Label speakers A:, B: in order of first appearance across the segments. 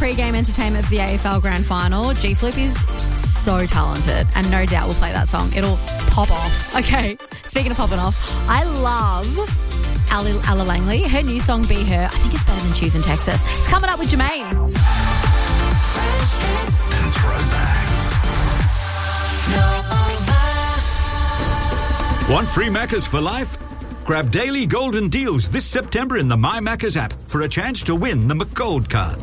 A: pre-game entertainment for the AFL Grand Final. G Flip is so talented and no doubt will play that song. It'll pop off. Okay, speaking of popping off, I love Ella Langley. Her new song, Be Her, I think it's better than Choosing Texas. It's coming up with Jermaine.
B: Fresh hits and throwbacks.
C: Want free Maccas for life? Grab daily golden deals this September in the My Maccas app for a chance to win the McGold card.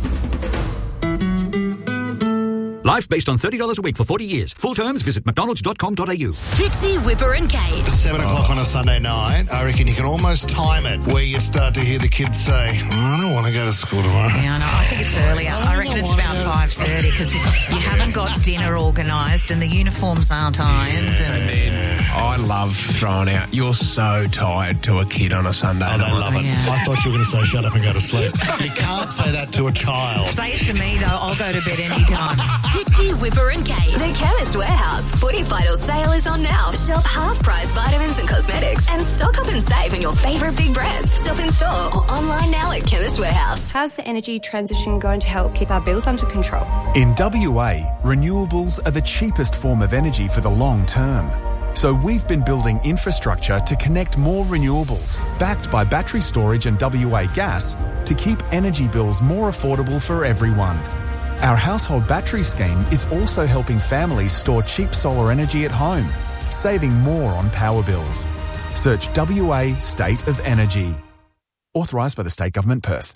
C: Life based on $30 a week for 40 years. Full terms, visit mcdonalds.com.au.
D: Fitzy, Whipper and Kate.
E: 7 o'clock on a Sunday night. I reckon you can almost time it where you start to hear the kids say, I don't want to go to school tomorrow.
F: Yeah, I know. I think it's earlier. I reckon it's about 5:30 because you haven't got dinner organised and the uniforms aren't ironed.
G: And then I love throwing out, you're so tired to a kid on a Sunday night.
E: They love it.
F: Yeah.
E: I thought you were going to say shut up and go to sleep. You can't say that to a child.
F: Say it to me, though. I'll go to bed any time.
D: Fitzy, Whipper and Kate. The Chemist Warehouse Footy Vital sale is on now. Shop half-price vitamins and cosmetics and stock up and save on your favourite big brands. Shop in store or online now at Chemist Warehouse.
H: How's the energy transition going to help keep our bills under control?
I: In WA, renewables are the cheapest form of energy for the long term. So we've been building infrastructure to connect more renewables, backed by battery storage and WA Gas, to keep energy bills more affordable for everyone. Our household battery scheme is also helping families store cheap solar energy at home, saving more on power bills. Search WA State of Energy. Authorised by the State Government, Perth.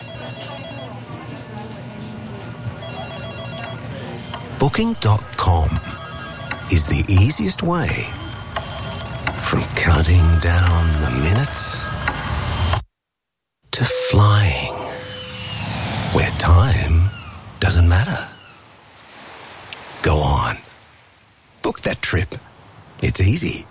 B: Booking.com is the easiest way from counting down the minutes to flying, where time doesn't matter. Go on. Book that trip. It's easy.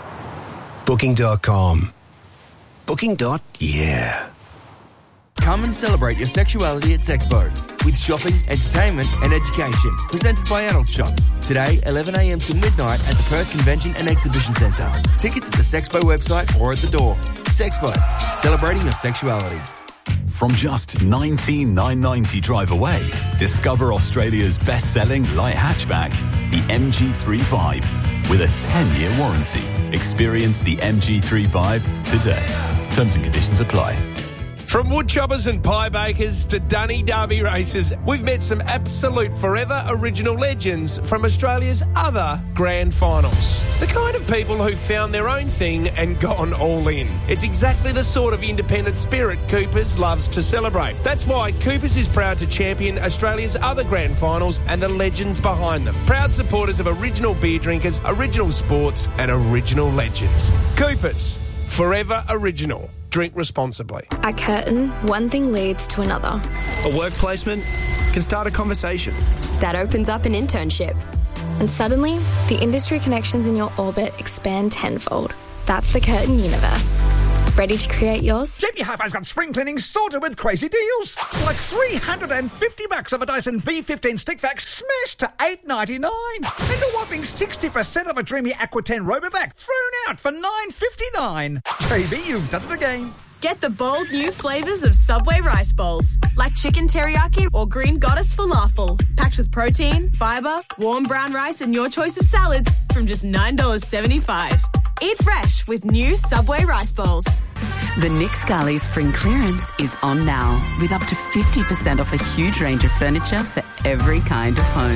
B: Booking.com. Booking.yeah.
J: Come and celebrate your sexuality at Sexpo with shopping, entertainment and education. Presented by Adult Shop. Today, 11am till midnight at the Perth Convention and Exhibition Centre. Tickets at the Sexpo website or at the door. Sexpo. Celebrating your sexuality.
K: From just $19,990 drive away, discover Australia's best-selling light hatchback, the MG35, with a 10-year warranty. Experience the MG35 today. Terms and conditions apply.
G: From woodchoppers and pie bakers to dunny derby racers, we've met some absolute forever original legends from Australia's other grand finals. The kind of people who found their own thing and gone all in. It's exactly the sort of independent spirit Coopers loves to celebrate. That's why Coopers is proud to champion Australia's other grand finals and the legends behind them. Proud supporters of original beer drinkers, original sports and original legends. Coopers, forever original. Drink responsibly.
H: At Curtin, one thing leads to another.
L: A work placement can start a conversation.
H: That opens up an internship. And suddenly, the industry connections in your orbit expand tenfold. That's the Curtin universe. Ready to create yours?
M: JB Hi-Fi's got spring cleaning sorted with crazy deals. Like $350 of a Dyson V15 stick vac smashed to $8.99. And a whopping 60% of a Dreamy Aqua 10 Robovac thrown out for $9.59. JB, you've done it again.
N: Get the bold new flavours of Subway rice bowls, like chicken teriyaki or green goddess falafel, packed with protein, fibre, warm brown rice and your choice of salads from just $9.75. Eat fresh with new Subway rice bowls.
O: The Nick Scali Spring Clearance is on now, with up to 50% off a huge range of furniture for every kind of home.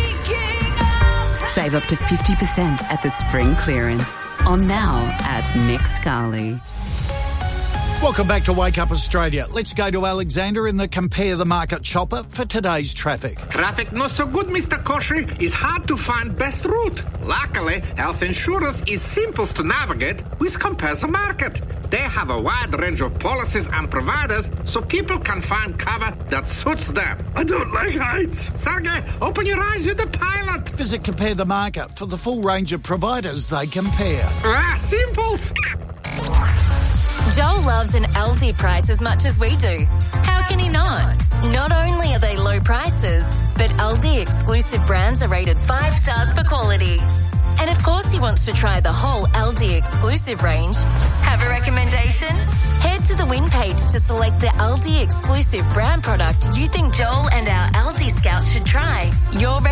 O: Save up to 50% at the Spring Clearance. On now at Nick Scali.
P: Welcome back to Wake Up Australia. Let's go to Alexander in the Compare the Market chopper for today's traffic.
Q: Traffic not so good, Mr. Koshy. It's hard to find best route. Luckily, health insurance is simple to navigate with Compare the Market. They have a wide range of policies and providers so people can find cover that suits them. I don't like heights. Sergey, open your eyes, you're the pilot.
P: Visit Compare the Market for the full range of providers they compare.
Q: Simples.
D: Joel loves an Aldi price as much as we do. How can he not? Not only are they low prices, but Aldi exclusive brands are rated 5 stars for quality. And of course he wants to try the whole Aldi exclusive range. Have a recommendation? Head to the win page to select the Aldi exclusive brand product you think Joel and our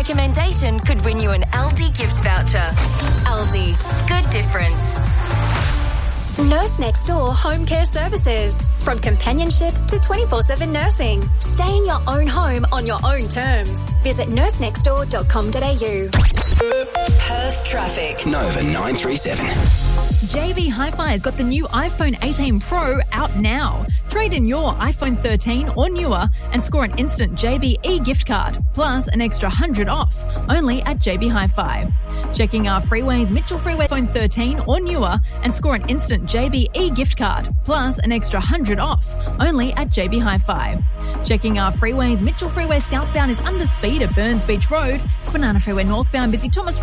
D: recommendation could win you an Aldi gift voucher. Aldi, good different.
R: Nurse Next Door Home Care Services. From companionship to 24/7 nursing. Stay in your own home on your own terms. Visit nursenextdoor.com.au.
S: Perth traffic.
T: Nova 937.
U: JB Hi-Fi has got the new iPhone 18 Pro out now. Trade in your iPhone 13 or newer and score an instant JB e-gift card, plus an extra $100 off, only at JB Hi-Fi. Checking our freeways, Mitchell Freeway iPhone 13 or newer and score an instant JB e-gift card, plus an extra $100 off, only at JB Hi-Fi. Checking our freeways, Mitchell Freeway southbound is under speed at Burns Beach Road, Banana Freeway northbound busy Thomas